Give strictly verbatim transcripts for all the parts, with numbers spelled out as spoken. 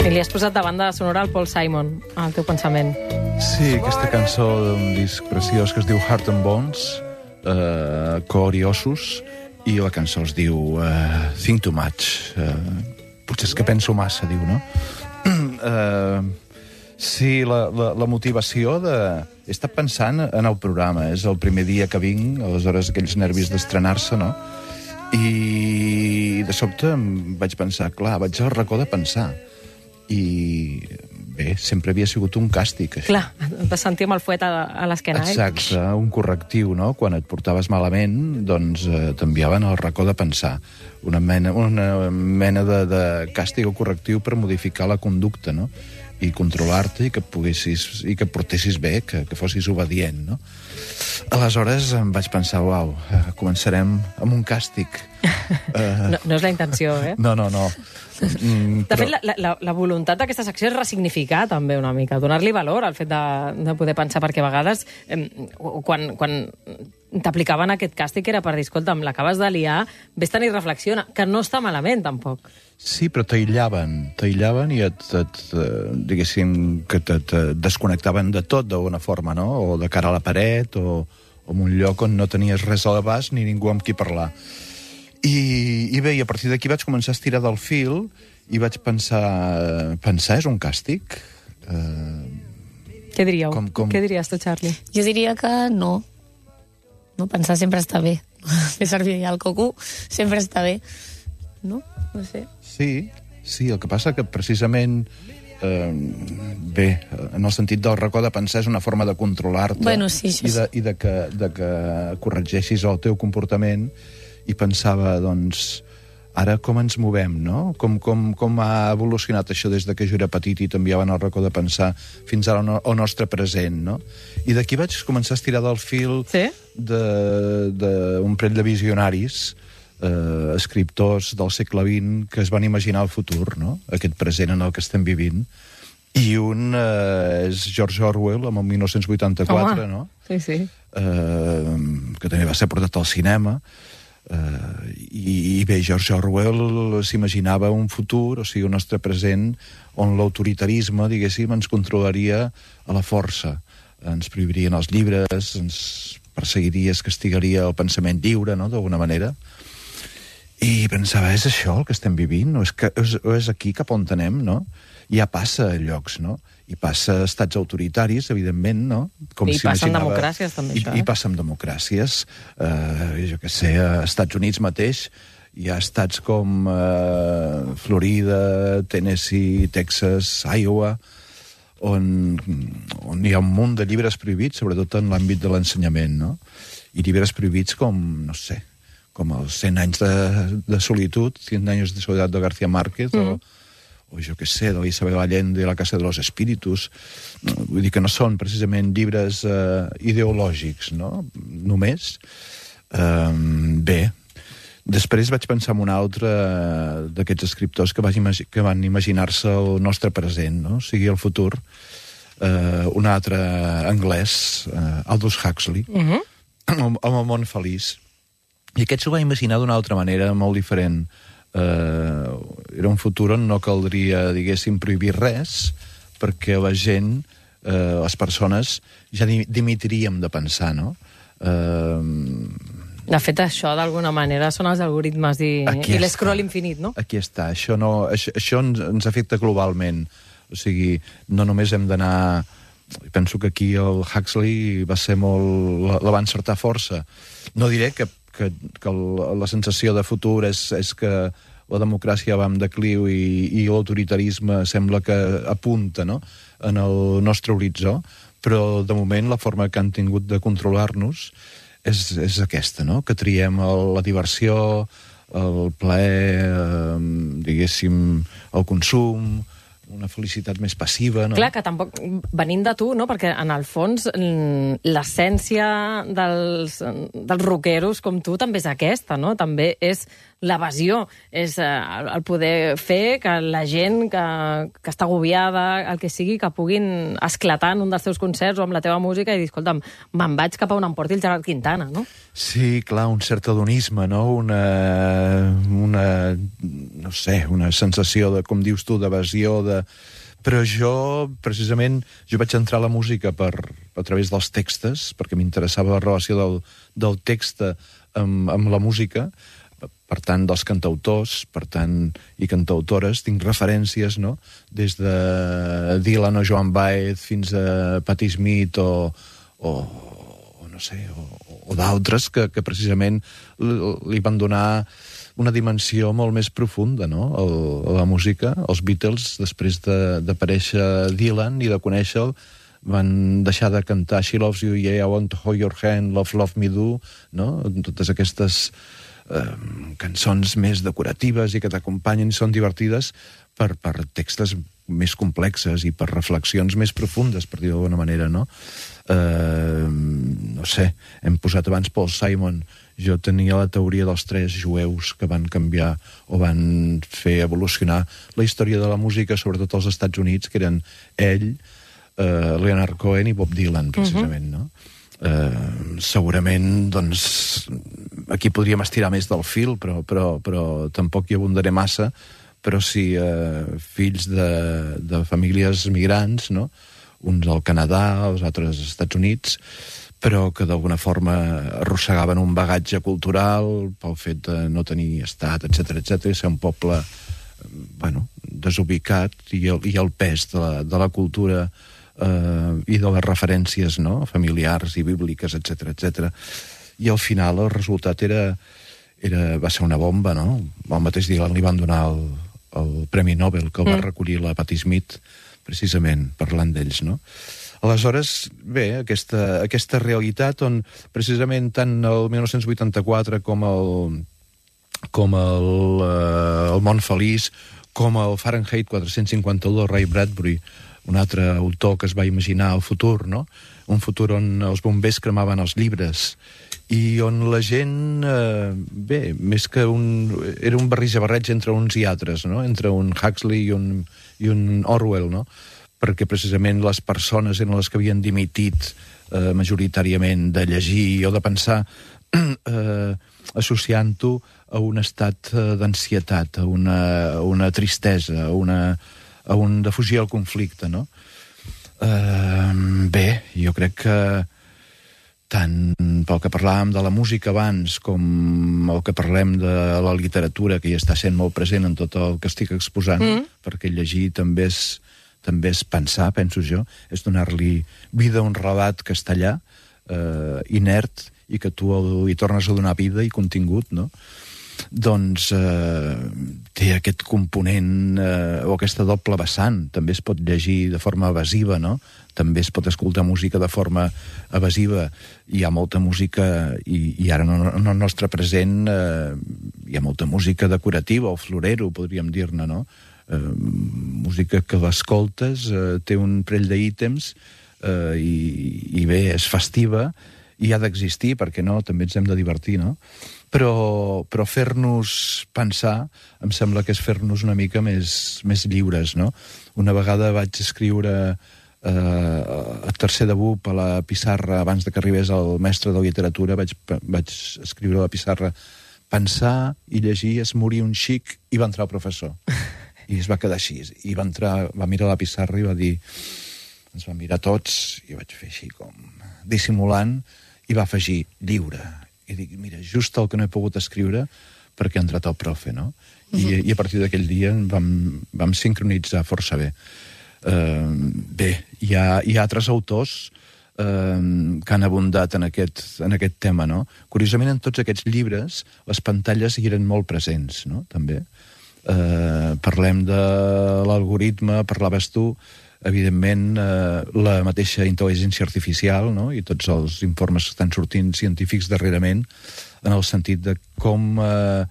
I li has posat de banda sonora al Paul Simon, al teu pensament. Sí, aquesta cançó d'un disc preciós que es diu Heart and Bones, eh, Cor i Ossos, i la cançó es diu eh, Think Too Much. Eh, potser és que penso massa, diu, no? eh, sí, la, la, la motivació de... He estat pensant en el programa, és el primer dia que vinc, aleshores aquells nervis d'estrenar-se, no? I de sobte em vaig pensar, clar, vaig al racó de pensar. I bé, sempre havia sigut un càstig, això. Clar, et vas sentir amb el fuet a, a l'esquena, eh? Exacte, un correctiu, no? Quan et portaves malament, doncs eh, t'enviaven al racó de pensar. Una mena, una mena de, de càstig o correctiu per modificar la conducta, no? I controlar-te i que poguessis, i que portessis bé, que, que fossis obedient, no? Aleshores em vaig pensar, uau, començarem amb un càstig. Uh... No, no és la intenció, eh? No, no, no. Mm, de però... fet, la, la, la voluntat d'aquesta secció és ressignificar també una mica, donar-li valor al fet de, de poder pensar, perquè a vegades eh, quan, quan t'aplicaven aquest càstig era per dir, escolta'm, l'acabes de liar, vés-te'n i reflexiona, que no està malament, tampoc. Sí, però t'aïllaven, t'aïllaven i et, et, diguéssim, que te, te desconnectaven de tot d'alguna forma, no? O de cara a la paret, o, o en un lloc on no tenies res a l'abast ni ningú amb qui parlar. I, i bé, i a partir d'aquí vaig començar a estirar del fil i vaig pensar... Pensar és un càstig? Uh, Què diríeu? Com, com... Què diries tu, Charlie? Jo diria que no. No, pensar sempre està bé. Fer servir el coco sempre està bé. No? No sé. Sí, sí, el que passa que precisament... Eh, bé, en el sentit del racó de pensar és una forma de controlar-te, bueno, sí, i, de, i de, que, de que corregeixis el teu comportament. I pensava, doncs, ara com ens movem, no? Com, com, com ha evolucionat això des de que jo era petit i t'enviaven al racó de pensar fins ara al nostre present, no? I d'aquí vaig començar a estirar del fil sí? d'un parell de visionaris, eh, escriptors del segle vint que es van imaginar el futur, no? Aquest present en el que estem vivint. I un eh, és George Orwell, amb el mil nou-cents vuitanta-quatre, Home, no? Sí, sí. Eh, que també va ser portat al cinema. Uh, i, i bé, George Orwell s'imaginava un futur, o sigui, un nostre present, on l'autoritarisme, diguéssim, ens controlaria a la força. Ens prohibirien els llibres, ens perseguiria, es castigaria el pensament lliure, no?, d'alguna manera. I pensava, és això el que estem vivint? O és, que, és, o és aquí cap on anem, no? Ja passa a llocs, no? I passa a estats autoritaris, evidentment, no? Com I passa en democràcies, també, I, això. I eh? passa en democràcies. Eh, jo què sé, a Estats Units mateix hi ha estats com eh, Florida, Tennessee, Texas, Iowa, on, on hi ha un munt de llibres prohibits, sobretot en l'àmbit de l'ensenyament, no? I llibres prohibits com, no sé, com els cent anys de, de solitud, cent anys de soledat de García Márquez, mm. o o jo què sé, de la Isabel Allende, La Casa de los Espíritus. Vull dir que no són precisament llibres eh, ideològics, no? Només. Um, bé, després vaig pensar en un altre d'aquests escriptors que, imagi que van imaginar-se el nostre present, no? O sigui, el futur. Uh, un altre anglès, uh, Aldous Huxley, uh -huh. amb, amb el món feliç. I aquest s'ho va imaginar d'una altra manera, molt diferent. Uh, era un futur on no caldria, diguéssim, prohibir res, perquè la gent, uh, les persones, ja dimitiríem de pensar, no? Uh, de fet, això, d'alguna manera, són els algoritmes i, i l'escroll infinit, no? Aquí està. Això, no, això, això ens, ens afecta globalment. O sigui, no només hem d'anar... Penso que aquí el Huxley va ser molt... la va encertar força. No diré que que, que la sensació de futur és, és que la democràcia va en decliu i, i l'autoritarisme sembla que apunta, no?, en el nostre horitzó, però de moment la forma que han tingut de controlar-nos és, és aquesta, no?, que triem el, la diversió, el plaer, eh, diguéssim, el consum, una felicitat més passiva, no? Clar, que tampoc... Venint de tu, no?, perquè en el fons l'essència dels, dels rockeros com tu també és aquesta, no? També és l'evasió, és eh, el poder fer que la gent que, que està agobiada, el que sigui, que puguin esclatar en un dels teus concerts o amb la teva música i dir, escolta'm, me'n vaig cap a on em porti el Gerard Quintana, no? Sí, clar, un cert hedonisme, no? Una, una, no sé, una sensació de, com dius tu, d'evasió, de... Però jo, precisament, jo vaig entrar a la música per, a través dels textos, perquè m'interessava la relació del, del text amb, amb la música, per tant, dels cantautors, per tant, i cantautores, tinc referències, no?, des de Dylan o Joan Baez fins a Patti Smith o, o, o no sé, o, o d'altres que, que precisament li van donar una dimensió molt més profunda, no?, el, la música. Els Beatles, després d'aparèixer Dylan i de conèixer-lo, van deixar de cantar She Loves You, Yeah, I Want to Hold Your Hand, Love, Love Me Do, no?, totes aquestes eh, cançons més decoratives i que t'acompanyen i són divertides per, per textos més complexes i per reflexions més profundes, per dir-ho d'alguna manera, no? Eh, no sé, hem posat abans Paul Simon. Jo tenia la teoria dels tres jueus que van canviar o van fer evolucionar la història de la música, sobretot als Estats Units, que eren ell, eh, Leonard Cohen i Bob Dylan, precisament, no? Eh, segurament, doncs, aquí podríem estirar més del fil, però, però, però tampoc hi abundaré massa, però sí, eh, fills de, de famílies migrants, no?, uns al Canadà, els altres als Estats Units, però que d'alguna forma arrossegaven un bagatge cultural pel fet de no tenir estat, etcètera, etcètera, i ser un poble, bueno, desubicat, i el, i el pes de la, de la cultura eh, i de les referències, no?, familiars i bíbliques, etcètera, etcètera. I al final el resultat era, era, va ser una bomba, no? El mateix dia li van donar el, el Premi Nobel, que el va recollir la Patti Smith, precisament, parlant d'ells, no? Aleshores, bé, aquesta, aquesta realitat on precisament tant el mil nou-cents vuitanta-quatre com el, com el, eh, el Món Feliç, com el Fahrenheit quatre-cents cinquanta-u del Ray Bradbury, un altre autor que es va imaginar el futur, no? Un futur on els bombers cremaven els llibres i on la gent, eh, bé, més que un... era un barreja-barreig entre uns i altres, no?, entre un Huxley i un, i un Orwell, no?, perquè precisament les persones eren les que havien dimitit eh, majoritàriament de llegir o de pensar, eh, associant-ho a un estat eh, d'ansietat, a una, a una tristesa, a, una, a un de fugir al conflicte, no? Eh, bé, jo crec que tant pel que parlàvem de la música abans com el que parlem de la literatura, que ja està sent molt present en tot el que estic exposant, mm. perquè llegir també és, també és pensar, penso jo, és donar-li vida a un relat castellà, eh, inert, i que tu hi tornes a donar vida i contingut, no? Doncs eh, té aquest component eh, o aquesta doble vessant. També es pot llegir de forma evasiva, no? També es pot escoltar música de forma evasiva. Hi ha molta música, i, i ara en el nostre present eh, hi ha molta música decorativa o florero, podríem dir-ne, no? Eh, música que l'escoltes, eh, té un parell d'ítems eh, i, i bé, és festiva i ha d'existir, perquè no, també ens hem de divertir, no? Però, però fer-nos pensar, em sembla que és fer-nos una mica més, més lliures, no? Una vegada vaig escriure eh, a tercer de B U P a la pissarra, abans de que arribés el mestre de literatura, vaig, vaig escriure a la pissarra: pensar i llegir és morir un xic, i va entrar el professor. I es va quedar així, i va entrar, va mirar la pissarra i va dir, ens va mirar tots, i vaig fer així com dissimulant, i va afegir lliure. I dic, mira, just el que no he pogut escriure perquè ha entrat el profe, no? I, uh-huh. i a partir d'aquell dia vam, vam sincronitzar força bé. Uh, bé, hi ha, hi ha altres autors uh, que han abundat en aquest, en aquest tema, no? Curiosament, en tots aquests llibres, les pantalles hi eren molt presents, no? També. Uh, parlem de l'algoritme, parlaves tu, evidentment, eh, la mateixa intel·ligència artificial, no?, i tots els informes que estan sortint científics darrerament, en el sentit de com, eh,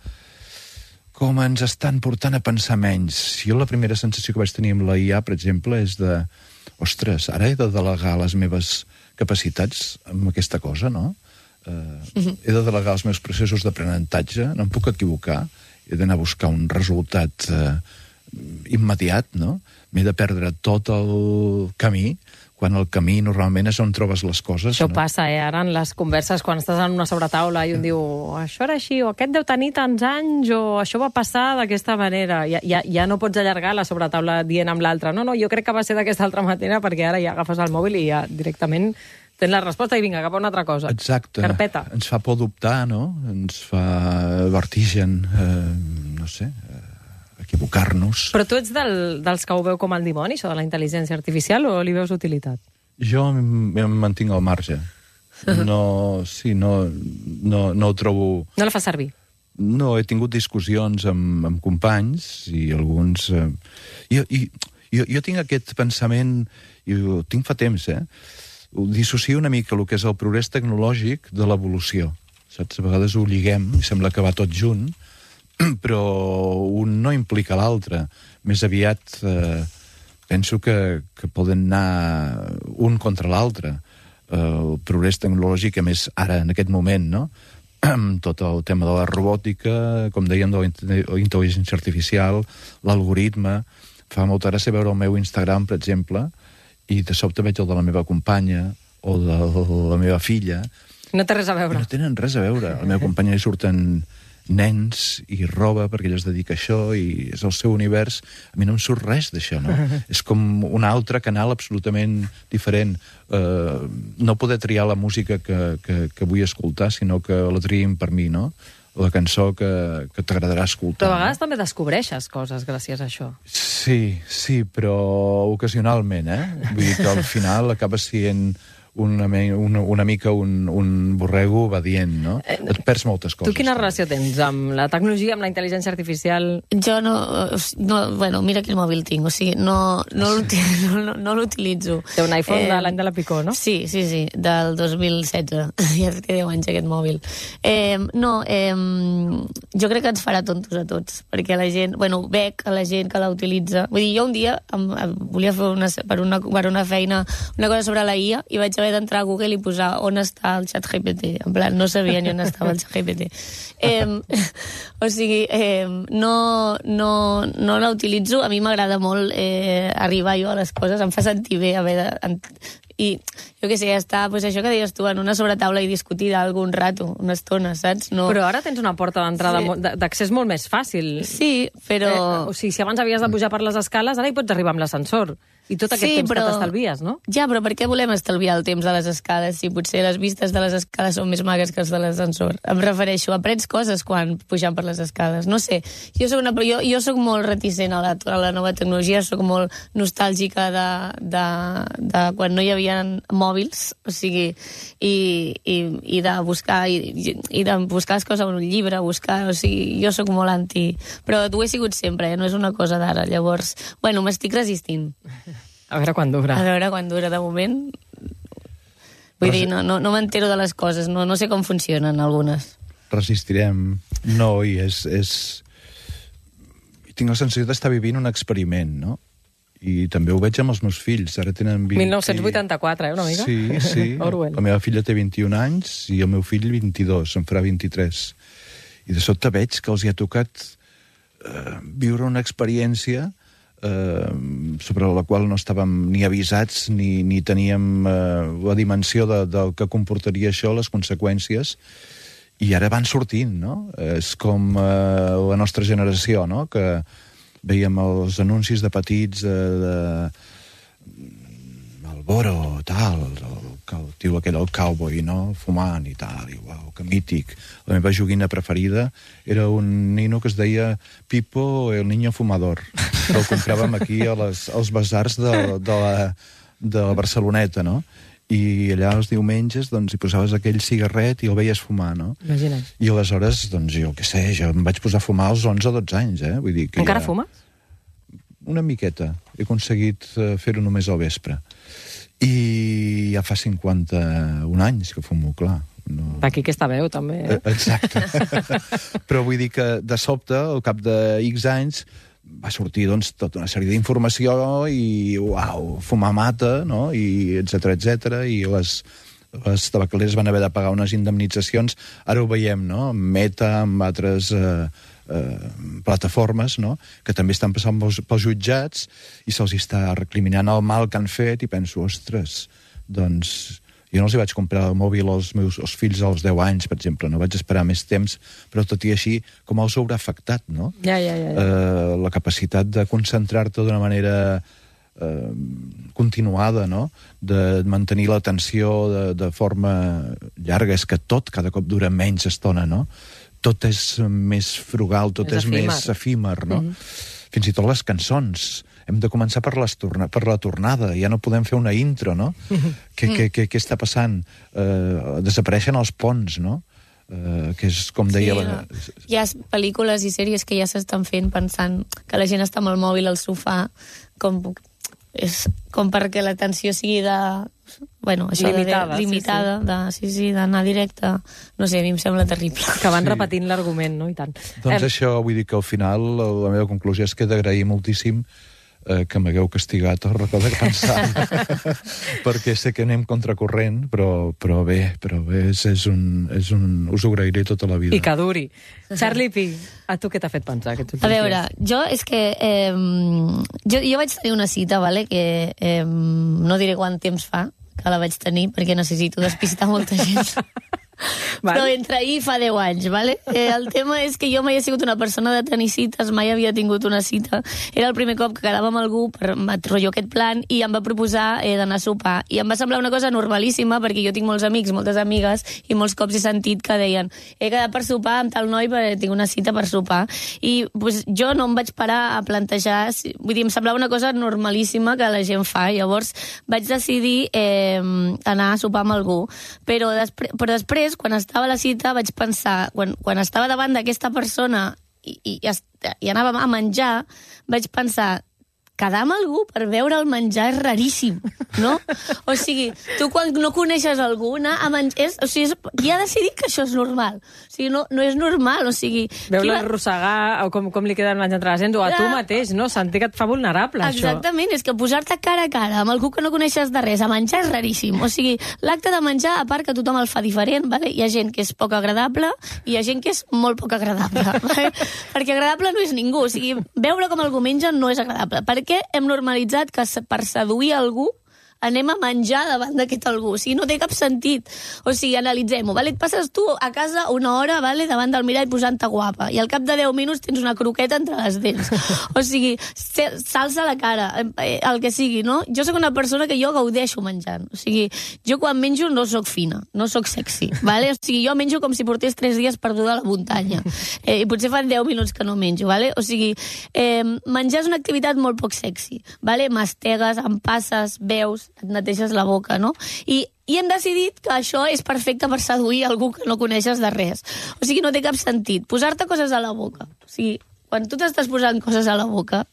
com ens estan portant a pensar menys. Jo la primera sensació que vaig tenir amb la I A, per exemple, és de, ostres, ara he de delegar les meves capacitats amb aquesta cosa, no? Uh, he de delegar els meus processos d'aprenentatge, no em puc equivocar, he d'anar a buscar un resultat uh, immediat, no? M'he de perdre tot el camí, quan el camí normalment és on trobes les coses. Això no? passa, eh? Ara en les converses, quan estàs en una sobretaula i un diu això era així, o aquest deu tenir tants anys, o això va passar d'aquesta manera. Ja, ja, ja no pots allargar la sobretaula dient amb l'altre. No, no, jo crec que va ser d'aquesta altra manera, perquè ara ja agafes el mòbil i ja directament tens la resposta i vinga, cap a una altra cosa. Exacte. Carpeta. Ens fa por dubtar, no? Ens fa vertigen, eh, no sé, eh, equivocar-nos. Però tu ets del, dels que ho veu com el dimoni, això de la intel·ligència artificial, o li veus utilitat? Jo em, em mantinc al marge. No, sí, no, no, no ho trobo... No la fa servir? No, he tingut discussions amb, amb companys i alguns... Eh, jo, i, jo, jo tinc aquest pensament, i ho tinc fa temps, eh? Ho dissocio una mica el que és el progrés tecnològic de l'evolució. Saps? A vegades ho lliguem i sembla que va tot junt, però un no implica l'altre. Més aviat eh, penso que, que poden anar un contra l'altre. Eh, el progrés tecnològic, a més, ara, en aquest moment, no? Amb tot el tema de la robòtica, com dèiem, de la intel·ligència artificial, l'algoritme. Fa molta gràcia veure el meu Instagram, per exemple, i de sobte veig el de la meva companya o de la meva filla. No té res a veure. No tenen res a veure. A la meva companya li surten nens i roba perquè ella es dedica a això i és el seu univers. A mi no em surt res d'això, no? És com un altre canal absolutament diferent. Uh, no poder triar la música que, que, que vull escoltar, sinó que la triïn per mi, no? La cançó que, que t'agradarà escoltar. Però a vegades no? també descobreixes coses gràcies a això. Sí, sí, però ocasionalment, eh? Vull dir que al final acaba sent una, una, una mica un, un borrego obedient, no? Et perds moltes coses. Tu quina relació tens amb la tecnologia, amb la intel·ligència artificial? Jo no, no... Bueno, mira quin mòbil tinc, o sigui, no, no l'utilitzo. No, no l'utilitzo. Té un iPhone eh, de l'any de la Picó, no? Sí, sí, sí, del dos mil setze. Ja té deu anys aquest mòbil. Eh, no, eh, jo crec que ens farà tontos a tots, perquè la gent... Bueno, veig a la gent que la utilitza. Vull dir, jo un dia em, em volia fer una, per, una, per una feina una cosa sobre la I A i vaig haver d'entrar a Google i posar on està el xat G P T. En plan, no sabia ni on estava el xat G P T. Eh, o sigui, eh, no, no, no la utilitzo. A mi m'agrada molt eh, arribar jo a les coses, em fa sentir bé haver de... I jo què sé, estar, pues això que deies tu, en una sobretaula i discutir d'algun rato, una estona, saps? No... Però ara tens una porta d'entrada sí. d'accés molt més fàcil. Sí, però... Eh, o sigui, si abans havies de pujar per les escales, ara hi pots arribar amb l'ascensor. I tot aquest sí, temps però... que t'estalvies, no? Ja, però per què volem estalviar el temps de les escales si potser les vistes de les escales són més magues que els de l'ascensor? Em refereixo, aprens coses quan pujant per les escales. No sé, jo soc, una, jo, jo soc molt reticent a la, a la nova tecnologia, soc molt nostàlgica de, de, de quan no hi havia mòbils, o sigui, i, i, i de buscar i, i de buscar les coses en un llibre, buscar, o sigui, jo sóc molt anti... Però ho he sigut sempre, eh? No és una cosa d'ara. Llavors, bueno, m'estic resistint. A veure quan dura. A veure quan dura, de moment. Vull Resi... dir, no, no, no m'entero de les coses, no, no sé com funcionen algunes. Resistirem. No, i és... és... Tinc la sensació d'estar vivint un experiment, no? I també ho veig amb els meus fills. Ara tenen vint... mil nou-cents vuitanta-quatre, eh, una mica? Sí, sí. Orwell. La meva filla té vint-i-un anys i el meu fill vint-i-dos, en farà vint-i-tres. I de sobte veig que els hi ha tocat eh, viure una experiència eh, sobre la qual no estàvem ni avisats ni, ni teníem eh, la dimensió de, del que comportaria això, les conseqüències, i ara van sortint, no? És com eh, la nostra generació, no? Que veiem els anuncis de petits de, de Malboro, tal, el, el tio aquell, el cowboy, no? Fumant i tal, i uau, que mític. La meva joguina preferida era un nino que es deia Pipo, el niño fumador, que el compràvem aquí a les, als basars de, de, la, de la Barceloneta, no? I allà els diumenges doncs, hi posaves aquell cigarret i el veies fumar, no? Imagina't. I aleshores, doncs, jo què sé, jo em vaig posar a fumar als onze o dotze anys, eh? Vull dir que encara ja... fumes? Una miqueta. He aconseguit fer-ho només al vespre. I ja fa cinquanta-un anys que fumo, clar. No... D'aquí aquesta veu, també. Eh? Exacte. Però vull dir que, de sobte, al cap de X anys, va sortir, doncs, tota una sèrie d'informació i, uau, fumar mata, no? I etcètera, etcètera, i les les tabacaleres van haver de pagar unes indemnitzacions. Ara ho veiem, no? Meta, amb altres eh, eh, plataformes, no? Que també estan passant pels, pels jutjats i se'ls està recriminant el mal que han fet i penso, ostres, doncs... Jo no els hi vaig comprar el mòbil als meus als fills als deu anys, per exemple, no vaig esperar més temps, però tot i així, com els haurà afectat, no? Ja, ja, ja. ja. Eh, la capacitat de concentrar-te d'una manera eh, continuada, no? De mantenir l'atenció de, de forma llarga. És que tot cada cop dura menys estona, no? Tot és més frugal, tot és, és més efímer, no? Mm-hmm. Fins i tot les cançons. Hem de començar per, les torna, per la tornada. Ja no podem fer una intro, no? Mm-hmm. Què, què, què, què està passant? Uh, desapareixen els ponts, no? Uh, que és, com deia... Sí, la... no. Hi ha pel·lícules i sèries que ja s'estan fent pensant que la gent està amb el mòbil al sofà, com, és, com perquè l'atenció sigui de... Bueno, això limitada, de, de, limitada, sí, sí. De, sí, sí, d'anar directe. No sé, a mi em sembla terrible. Que van sí. repetint l'argument, no? I tant. Doncs eh... això, vull dir que al final la meva conclusió és que he d'agrair moltíssim eh, que m'hagueu castigat a recordar que pensar perquè sé que anem contracorrent, però, però bé, però bé, és, és un, és un, us ho agrairé tota la vida. I que duri. Charlie Pi, a tu què t'ha fet pensar? A veure, jo és que eh, jo, jo vaig tenir una cita, vale, que eh, no diré quant temps fa que la vaig tenir, perquè necessito despistar molta gent. Vale. Però entre ahir fa deu anys, vale? Eh, el tema és que jo mai he sigut una persona de tenir cites, mai havia tingut una cita. Era el primer cop que quedava amb algú per rotllo aquest plan i em va proposar eh, d'anar a sopar. I em va semblar una cosa normalíssima, perquè jo tinc molts amics, moltes amigues, i molts cops he sentit que deien he quedat per sopar amb tal noi perquè tinc una cita per sopar. I pues, jo no em vaig parar a plantejar, vull dir, em semblava una cosa normalíssima que la gent fa. Llavors vaig decidir eh, anar a sopar amb algú. Però, despre però després, quan estava a la cita, vaig pensar, quan, quan estava davant d'aquesta persona i, i, i anàvem a menjar, vaig pensar, quedar amb algú per veure el menjar és raríssim, no? O sigui, tu quan no coneixes algú, anar a menjar... És, o sigui, és, ja ha decidit que això és normal. O sigui, no, no és normal, o sigui... Veure-la va... arrossegar, o com, com li queda el menjar entre les dents, o a tu mateix, no? Sentir que et fa vulnerable, això. Exactament, és que posar-te cara a cara amb algú que no coneixes de res a menjar és raríssim. O sigui, l'acte de menjar, a part que tothom el fa diferent, vale? Hi ha gent que és poc agradable i hi ha gent que és molt poc agradable. Vale? Perquè agradable no és ningú. O sigui, veure com algú menja no és agradable. Per què hem normalitzat que per seduir algú anem a menjar davant d'aquest algú? O sigui, no té cap sentit. O sigui, analitzem-ho, vale? Et passes tu a casa una hora, vale, davant del mirall posant-te guapa, i al cap de deu minuts tens una croqueta entre les dents. O sigui, s'alça la cara, el que sigui, no? Jo sóc una persona que jo gaudeixo menjant. O sigui, jo quan menjo no sóc fina, no sóc sexy, vale? O sigui, jo menjo com si portés tres dies perduda a la muntanya. Eh, I potser fan deu minuts que no menjo, vale? O sigui, eh, menjar és una activitat molt poc sexy, vale? Mastegues, empasses, beus, et neteges la boca, no? I, i hem decidit que això és perfecte per seduir algú que no coneixes de res. O sigui, no té cap sentit. Posar-te coses a la boca. O sigui, quan tu t'estàs posant coses a la boca,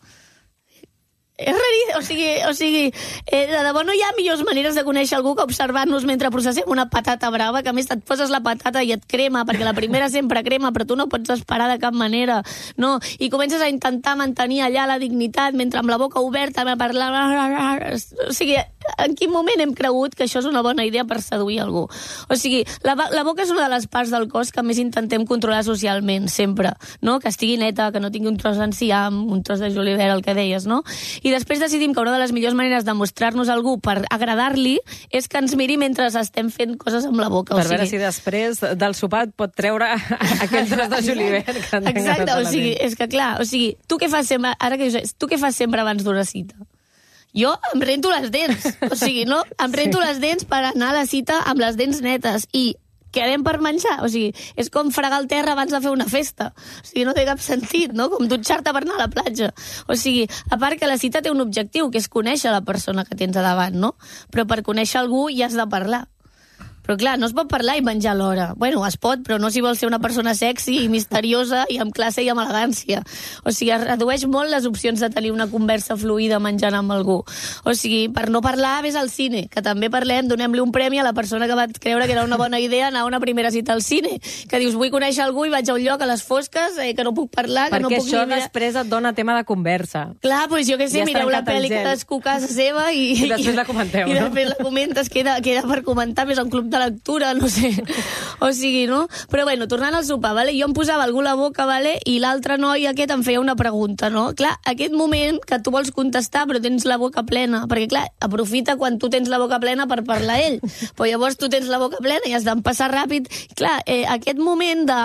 és raríssim, o sigui, o sigui eh, de debò no hi ha millors maneres de conèixer algú que observar-nos mentre processem una patata brava, que a més et poses la patata i et crema, perquè la primera sempre crema, però tu no pots esperar de cap manera, no? I comences a intentar mantenir allà la dignitat mentre amb la boca oberta a parlar... O sigui, en quin moment hem cregut que això és una bona idea per seduir algú? O sigui, la, la boca és una de les parts del cos que més intentem controlar socialment, sempre, no? Que estigui neta, que no tingui un tros d'enciam, un tros de julivert, el que deies, no? I després decidim que una de les millors maneres de mostrar-nos a algú per agradar-li és que ens miri mentre estem fent coses amb la boca. Per o sigui... veure si després del sopar et pot treure aquell tros de julivert que exacte, o sigui, és que clar, o sigui, tu què fas sempre, ara que dius, tu què fas sempre abans d'una cita? Jo em rento les dents, o sigui, no? Em rento sí. les dents per anar a la cita amb les dents netes i quedem per menjar, o sigui, és com fregar el terra abans de fer una festa, o sigui, no té cap sentit, no? Com dutxar-te per anar a la platja. O sigui, a part que la cita té un objectiu, que és conèixer la persona que tens a davant, no? Però per conèixer algú ja has de parlar. Però clar, no es pot parlar i menjar alhora. Bueno, es pot, però no si vols ser una persona sexy i misteriosa i amb classe i amb elegància. O sigui, es redueix molt les opcions de tenir una conversa fluida menjant amb algú. O sigui, per no parlar, vés al cine, que també parlem, donem-li un premi a la persona que va creure que era una bona idea anar a una primera cita al cine. Que dius, vull conèixer algú i vaig a un lloc a les fosques, eh, que no puc parlar, que Perquè no puc... això mirar... després et dona tema de conversa. Clar, doncs jo què sé, Ja mireu la pel·li el gel. cadascú a casa seva i... I després la comenteu, i, no? I després la comentes, queda, queda per comentar més a un club de lectura, no sé. O sigui, no? Però bueno, tornant al sopar, vale? Jo em posava algú a la boca, vale? I l'altre noi aquest em feia una pregunta, no? Clar, aquest moment que tu vols contestar però tens la boca plena, perquè clar, aprofita quan tu tens la boca plena per parlar ell, però llavors tu tens la boca plena i has d'empassar ràpid. Clar, eh, aquest moment de...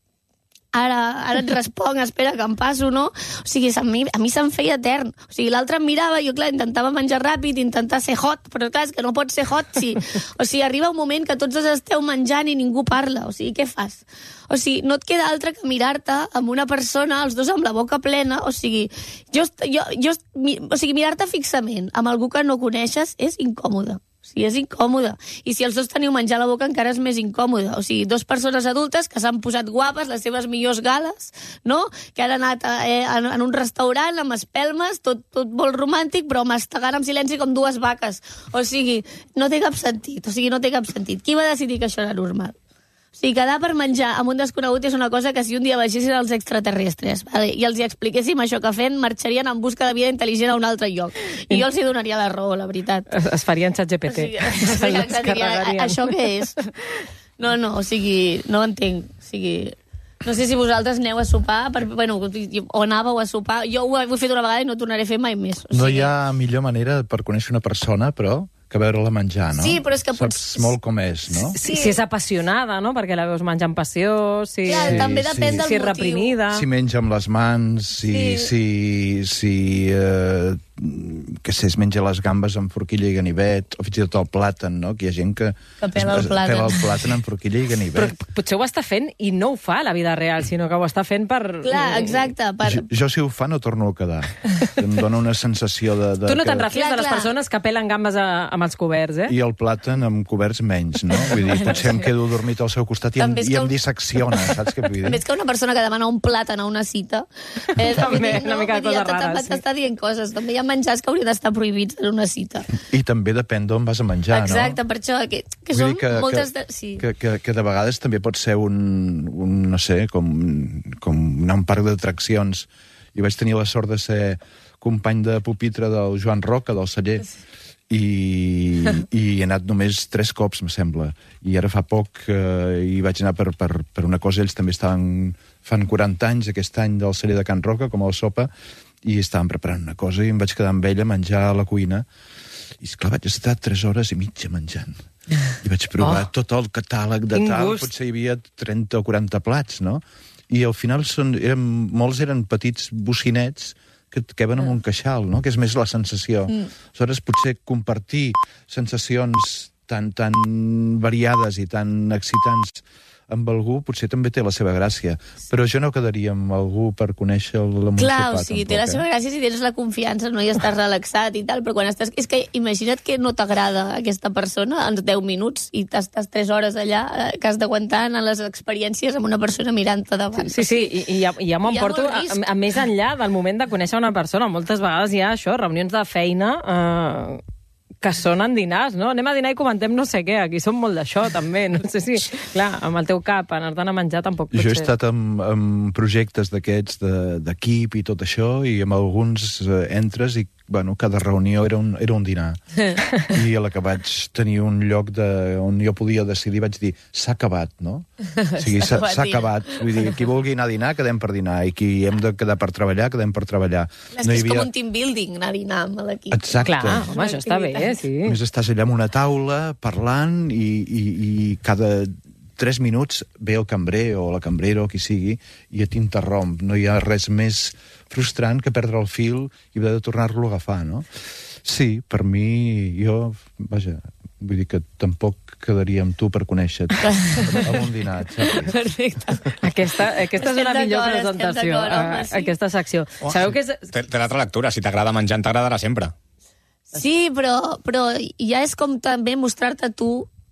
Ara, ara et responc, espera que em passo, no? O sigui, a mi, a mi se'm feia etern. O sigui, l'altre em mirava, jo, clar, intentava menjar ràpid, intentar ser hot, però clar, és que no pots ser hot, sí. O sigui, arriba un moment que tots esteu menjant i ningú parla. O sigui, què fas? O sigui, no et queda altre que mirar-te amb una persona, els dos amb la boca plena, o sigui, jo, jo, jo, o sigui, mirar-te fixament amb algú que no coneixes és incòmode. O sigui, és incòmode. I si els dos teniu menjar a la boca encara és més incòmode. O sigui, dues persones adultes que s'han posat guapes, les seves millors gales, no? Que han anat a, eh, en, en un restaurant amb espelmes, tot, tot molt romàntic, però mastegant amb silenci com dues vaques. O sigui, no té cap sentit. O sigui, no té cap sentit. Qui va decidir que això era normal? O sigui, quedar per menjar amb un desconegut és una cosa que si un dia baixessin els extraterrestres, vale, i els hi expliquéssim això que fem, marxarien en busca de vida intel·ligent a un altre lloc. I jo els hi donaria la raó, la veritat. Es, es farien xat G P T. O sigui, diria, això què és? No, no, o sigui, no entenc. O sigui, no sé si vosaltres aneu a sopar, per, bueno, o anàveu a sopar. Jo ho he, ho he fet una vegada i no ho tornaré a fer mai més. O sigui, no hi ha millor manera per conèixer una persona, però... que veure-la menjar, no? Sí, però és que... Saps pots... molt com és, no? Sí. Si és apassionada, no? Perquè la veus menjar amb passió, si, Clar, Sí, també depèn sí. del si és motiu. reprimida... Si menja amb les mans, si... Sí. si, si eh, que sé, es menja les gambes amb forquilla i ganivet, o fins i tot el plàtan, no? Que hi ha gent que... Que pela el es- plàtan. Pela el plàtan amb forquilla i Però ganivet. potser ho està fent i no ho fa a la vida real, sinó que ho està fent per... Clar, exacte. Per... Jo, jo, si ho fa, no torno a quedar. Em dona una sensació de... de Tu no te'n que... refies Clar, de les clar. persones que pelen gambes a, amb els coberts, eh? I el plàtan amb coberts menys, no? Vull dir, potser em quedo dormit al seu costat i em, També és i que em un- dissecciona, saps què vull dir? Més que una persona que demana un plàtan a una cita. Eh, També, vull dir, una mica de vull dir, coses rares, T'està sí. sí. dient coses. També hi ha menjars que haurien d'estar prohibits en una cita. I també depèn d'on vas a menjar, Exacte, no? per això, que, que Vull són dir que, moltes... que, De... Sí. que, que, que de vegades també pot ser un, un no sé, com, com anar a un parc d'atraccions. I vaig tenir la sort de ser company de pupitre del Joan Roca, del celler, i, i he anat només tres cops, em sembla. I ara fa poc eh, hi vaig anar per, per, per una cosa, ells també estaven, fan quaranta anys aquest any del celler de Can Roca, com a la sopa, i estaven preparant una cosa i em vaig quedar amb ella a menjar a la cuina. I esclar, vaig estar tres hores i mitja menjant. I vaig provar Oh. tot el catàleg de Quin tal, gust. potser hi havia trenta o quaranta plats, no? I al final són, eren, molts eren petits bocinets que et queben en un queixal, no? Que és més la sensació. Mm. Aleshores, potser compartir sensacions tan, tan variades i tan excitants amb algú potser també té la seva gràcia. Però jo no quedaria amb algú per conèixer el Clar, sopar, o sigui, tampoc, té la eh? seva gràcia si tens la confiança, no? I estàs relaxat i tal, però quan estàs... És que imagina't que no t'agrada aquesta persona en deu minuts i t'estàs tres hores allà, eh, que has d'aguantar en les experiències amb una persona mirant-te davant. Sí, sí, i, i ja, i ja m'ho Hi ha emporto molt a, risc. a, més enllà del moment de conèixer una persona. Moltes vegades hi ha això, reunions de feina eh, que són en dinars, no? Anem a dinar i comentem no sé què. Aquí som molt d'això, també. No sé si, clar, amb el teu cap, anar-te'n a menjar tampoc pot Jo he ser. estat en, en projectes d'aquests de- d'equip i tot això, i amb alguns eh, entres i, bueno, cada reunió era un, era un dinar. I a la que vaig tenir un lloc de, on jo podia decidir, vaig dir, s'ha acabat, no? O sigui, s'ha acabat, s'ha ja. acabat. Vull dir, qui vulgui anar a dinar, quedem per dinar, i qui hem de quedar per treballar, quedem per treballar. És que és com un team building anar a dinar amb l'equip. Exacte. Clar, home, això està bé, sí. A més, estàs allà amb una taula, parlant, i, i, i cada tres minuts ve el cambrer o la cambrera o qui sigui i et interromp. No hi ha res més frustrant que perdre el fil i haver de tornar-lo a agafar, no? Sí, per mi, jo, vaja, vull dir que tampoc quedaria amb tu per conèixer-te amb un dinar, saps? Perfecte. Aquesta, aquesta és Estem una millor d'acord, estem presentació, d'acord, home, eh, sí. aquesta secció. Oh, Sabeu que és... Té, té l'altra lectura, si t'agrada menjant, t'agradarà sempre. Sí, però, però ja és com també mostrar-te tu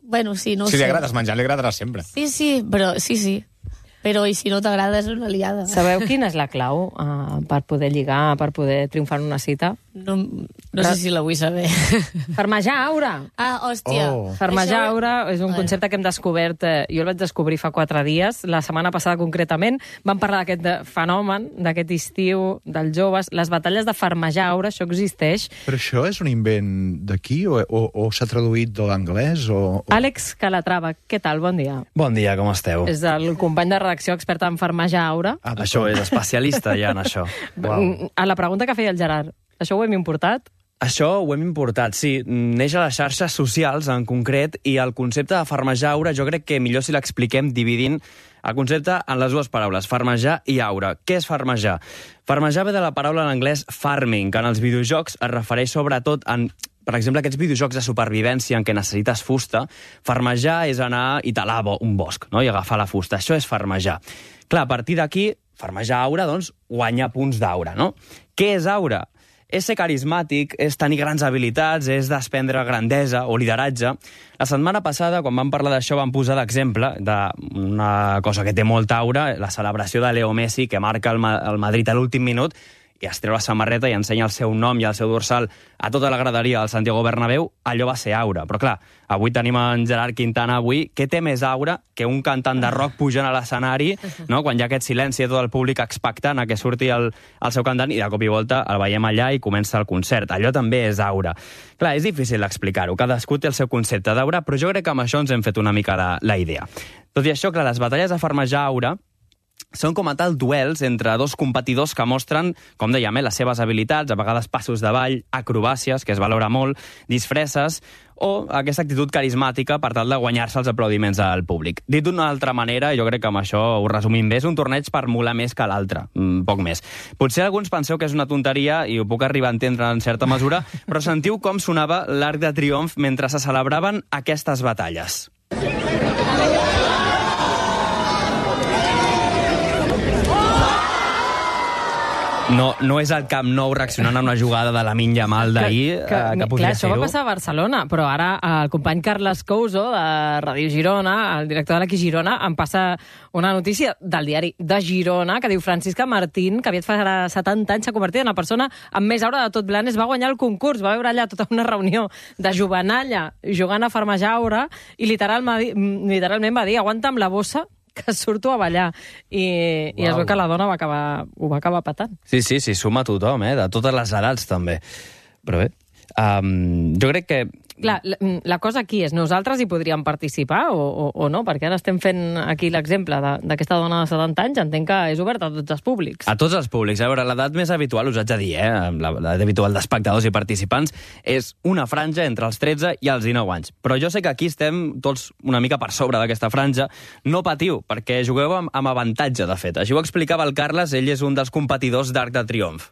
Bueno, sí, no ho Si sé. li agrades menjar, li agradarà sempre. Sí, sí, però sí, sí. Però i si no t'agrada és una liada. Sabeu quina és la clau uh, per poder lligar, per poder triomfar en una cita? No, no sé si la vull saber. Farmejar aura! Ah, hòstia. Oh. Farmejar Això- aura és un Bueno. concepte que hem descobert, eh, jo el vaig descobrir fa quatre dies, la setmana passada concretament, vam parlar d'aquest de- fenomen, d'aquest estiu, dels joves, les batalles de farmejar aura, això existeix. Però això és un invent d'aquí o, o, o s'ha traduït de l'anglès? O, o... Àlex Calatrava, què tal? Bon dia. Bon dia, com esteu? És el company de redacció expert en farmejar aura. Ah, Això és especialista ja en això. Wow. A la pregunta que feia el Gerard, això ho hem importat? Això ho hem importat, sí. Neix a les xarxes socials, en concret, i el concepte de farmejar aura jo crec que millor si l'expliquem dividint el concepte en les dues paraules, farmejar i aura. Què és farmejar? Farmejar ve de la paraula en anglès farming, que en els videojocs es refereix sobretot en... Per exemple, aquests videojocs de supervivència en què necessites fusta, farmejar és anar i talar un bosc, no? I agafar la fusta. Això és farmejar. Clar, a partir d'aquí, farmejar aura, doncs, guanya punts d'aura, no? Què és aura? És ser carismàtic, és tenir grans habilitats, és desprendre grandesa o lideratge. La setmana passada, quan vam parlar d'això, vam posar d'exemple d'una cosa que té molta aura, la celebració de Leo Messi, que marca el, Ma el Madrid a l'últim minut, i es treu la samarreta i ensenya el seu nom i el seu dorsal a tota la graderia del Santiago Bernabéu, allò va ser aura. Però clar, avui tenim en Gerard Quintana avui, què té més aura que un cantant de rock pujant a l'escenari, no? Quan hi ha aquest silenci de tot el públic expectant a que surti el, el seu cantant i de cop i volta el veiem allà i comença el concert. Allò també és aura. Clar, és difícil explicar-ho, cadascú té el seu concepte d'aura, però jo crec que amb això ens hem fet una mica la, la idea. Tot i això, clar, les batalles de farmejar aura són com a tal duels entre dos competidors que mostren, com dèiem, eh, les seves habilitats, a vegades passos de ball, acrobàcies, que es valora molt, disfresses, o aquesta actitud carismàtica per tal de guanyar-se els aplaudiments del públic. Dit d'una altra manera, jo crec que amb això ho resumim bé, és un torneig per molar més que l'altre, mm, poc més. Potser alguns penseu que és una tonteria, i ho puc arribar a entendre en certa mesura, però sentiu com sonava l'Arc de Triomf mentre se celebraven aquestes batalles. No, no és el Camp Nou reaccionant a una jugada de Lamine Yamal d'ahir, que, que, que podria clar, això va ser-ho. passar a Barcelona, però ara el company Carles Couso, de Ràdio Girona, el director de l'Equip Girona, em passa una notícia del diari de Girona que diu Francisca Martín, que aviat farà setanta anys, s'ha convertit en la persona amb més aura de tot Blanes, va guanyar el concurs, va veure allà tota una reunió de jovenalla jugant a farmejar aura i literal, literalment va dir aguanta'm la bossa que surto a ballar. I, i es veu que la dona va acabar, ho va acabar patant. Sí, sí, sí, suma tothom, eh? De totes les edats, també. Però bé, um, jo crec que... Clar, la, la cosa aquí és, nosaltres hi podríem participar o, o, o no? Perquè ara estem fent aquí l'exemple d'aquesta dona de setanta anys, entenc que és obert a tots els públics. A tots els públics. A veure, l'edat més habitual, us haig de dir, eh? L'edat habitual d'espectadors i participants és una franja entre els tretze i els dinou anys. Però jo sé que aquí estem tots una mica per sobre d'aquesta franja. No patiu, perquè jugueu amb, amb avantatge, de fet. Així ho explicava el Carles, ell és un dels competidors d'Arc de Triomf.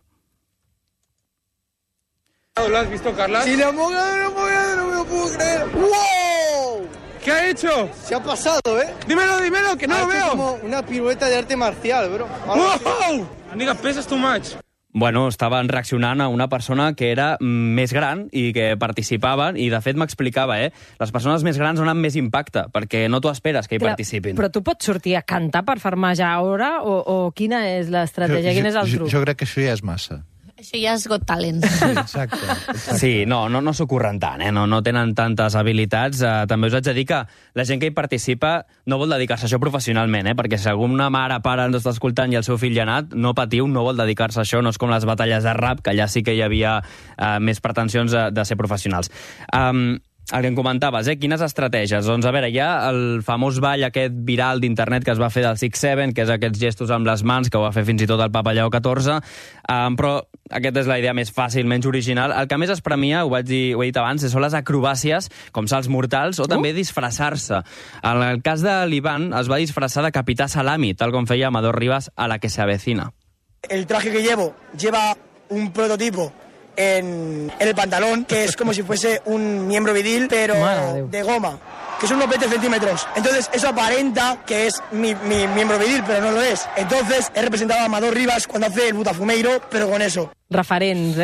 ¿Lo has visto, Carla? Si la mogada no mogada, no me lo puedo creer. ¡Wow! ¿Qué ha hecho? Se ha pasado, ¿eh? Dímelo, dímelo, que no Ha lo hecho veo. como una pirueta de arte marcial, bro. Algo así. ¡Wow! Amiga, pesas too much. Bueno, estaven reaccionant a una persona que era més gran i que participaven, i de fet m'explicava, eh? Les persones més grans donen més impacte, perquè no t'ho esperes que hi Clar, participin. Però tu pots sortir a cantar per farmejar aura o, o quina és l'estratègia, quin és el jo, truc? jo crec que això ja és massa. Això ja és Got Talent. Sí, exacte. exacte. Sí, no, no, no s'ho curren tant, eh? no, no tenen tantes habilitats. Uh, també us haig de dir que la gent que hi participa no vol dedicar-se a això professionalment, eh? Perquè si alguna mare pare ens està escoltant i el seu fill hi ha anat, no patiu, no vol dedicar-se a això, no és com les batalles de rap, que allà sí que hi havia uh, més pretensions de, de ser professionals. Um, El que em comentaves, eh? Quines estratègies? Doncs, a veure, hi ha el famós ball aquest viral d'internet que es va fer del six seven, que és aquests gestos amb les mans, que ho va fer fins i tot el Papa Lleó catorze, um, però aquesta és la idea més fàcil, menys original. El que més es premia, ho vaig dir, ho he dit abans, són les acrobàcies, com salts mortals, o també disfressar-se. En el cas de l'Ivan, es va disfressar de Capità Salami, tal com feia Amador Rivas a La que se avecina. El traje que llevo lleva un prototipo en, en el pantalón, que es como si fuese un miembro viril, pero de goma, que son unos veinte centímetros. Entonces eso aparenta que es mi, mi miembro viril, pero no lo es. Entonces he representado a Amador Rivas cuando hace el Butafumeiro, pero con eso. Referents, eh?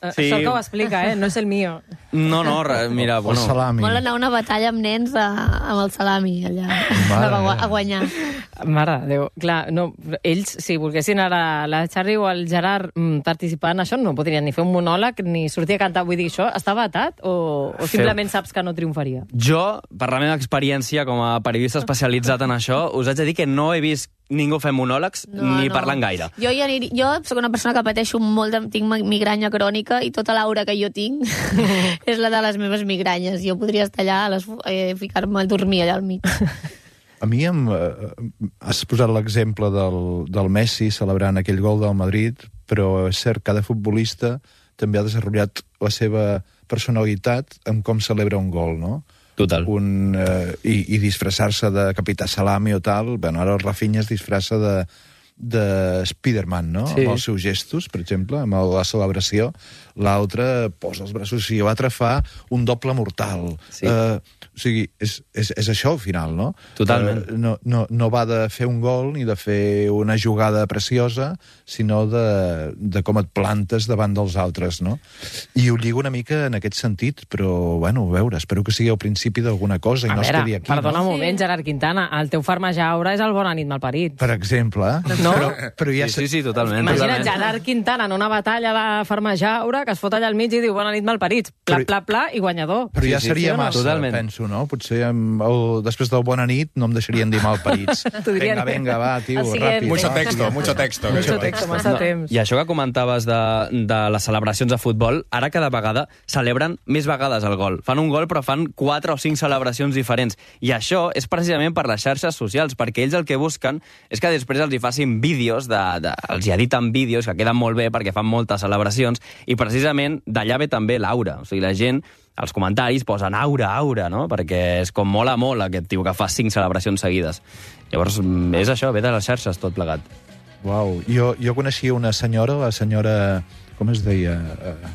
Sí. Això que ho explica, eh? No és el mío. No, no, re, mira, bueno... El salami. Vol anar a una batalla amb nens a, amb el salami, allà, a, a guanyar. Mare de Déu. Clar, no, ells, si volguessin ara la Charlie o el Gerard mm, participar en això, no podrien ni fer un monòleg ni sortir a cantar. Vull dir, això està vetat o, o simplement saps que no triomfaria? Jo, per la meva experiència com a periodista especialitzat en això, us haig de dir que no he vist ningú fent monòlegs no, ni no. parlant gaire. Jo, ja aniria, jo soc una persona que pateixo molt, de, tinc migranya crònica i tota l'aura que jo tinc és la de les meves migranyes. Jo podria estar allà, les, eh, ficar-me a dormir allà al mig. A mi em, eh, has posat l'exemple del, del Messi celebrant aquell gol del Madrid, però és cert, cada futbolista també ha desenvolupat la seva personalitat en com celebra un gol, no? Total. Un, eh, i, i disfressar-se de Capità Salami o tal. Bueno, ara el Rafinha es disfressa de, de Spiderman, no? Sí. Amb els seus gestos, per exemple, amb la celebració. L'altre posa els braços i l'altre fa un doble mortal. Sí. Eh, o sigui, és, és, és això al final, no? Totalment. Eh, no, no, no va de fer un gol ni de fer una jugada preciosa, sinó de, de com et plantes davant dels altres, no? I ho lligo una mica en aquest sentit, però, bueno, a veure, espero que sigui el principi d'alguna cosa i a no veure, es quedi aquí. Perdona no? un moment, Gerard Quintana, el teu farmajaure és el Bona nit malparit. Per exemple. No? Però, però ja sí, sí, sí, totalment. Imagina't totalment. Gerard Quintana en una batalla de farmajaure que es fot allà al mig i diu bona nit malparits, pla, Però- pla, pla, i guanyador. Però ja Sí, sí, seria sí, no? massa, Totalment. penso, no? Potser amb el, després del bona nit no em deixarien dir malparits. T'ho dirien. Vinga, vinga, va, tio, El siguiente. ràpid. Mucho va. texto, mucho texto. Mucho texto, massa No, temps. I això que comentaves de, de les celebracions de futbol, ara cada vegada celebren més vegades el gol. Fan un gol però fan quatre o cinc celebracions diferents. I això és precisament per les xarxes socials, perquè ells el que busquen és que després els hi facin vídeos, de, de, els hi editen vídeos que queden molt bé perquè fan moltes celebracions, i precisament d'allà ve també l'aura. O sigui, la gent, als comentaris posen aura, aura, no? Perquè és com mola molt aquest tio que fa cinc celebracions seguides. Llavors, és això, ve de les xarxes tot plegat. Uau, jo, jo coneixia una senyora, la senyora, com es deia? Uh,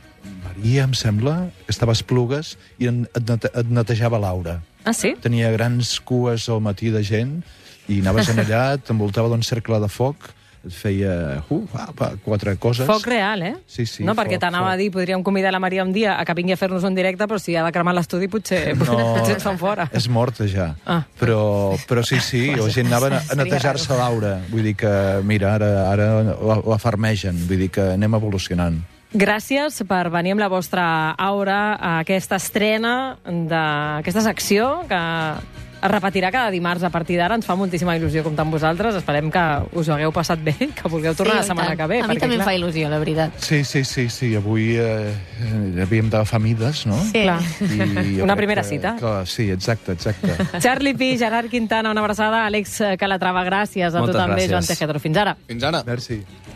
Maria, em sembla, que estava a Esplugues i en, et, nete, et netejava l'aura. Ah, sí? Tenia grans cues al matí de gent i anaves en allà, t'envoltava d'un cercle de foc, et feia uh, va, va, quatre coses. Foc real, eh? Sí, sí, No, perquè foc, t'anava foc. a dir, podríem convidar la Maria un dia a que vingui a fer-nos un directe, però si ha de cremar l'estudi potser, No, potser ens fan fora. és morta ja. Ah. Però, però sí, sí, la gent anava a, a Seria netejar-se l'aura. Vull dir que, mira, ara, ara la, la farmegen. Vull dir que anem evolucionant. Gràcies per venir amb la vostra aura a aquesta estrena d'aquesta secció que es repetirà cada dimarts a partir d'ara. Ens fa moltíssima il·lusió comptar amb vosaltres. Esperem que us ho hagueu passat bé, que vulgueu tornar Sí, la setmana i tant. que ve. A mi perquè, també em clar, fa il·lusió, la veritat. Sí, sí, sí, sí. Avui eh, havíem d'agafar mides, no? Sí. Clar. I jo Una crec primera que, cita. Clar, sí, exacte, exacte. Charlie Pi, Gerard Quintana, una abraçada. Àlex Calatrava, gràcies a Moltes tu també, gràcies. Joan Tejedor. Fins ara. Fins ara. Merci.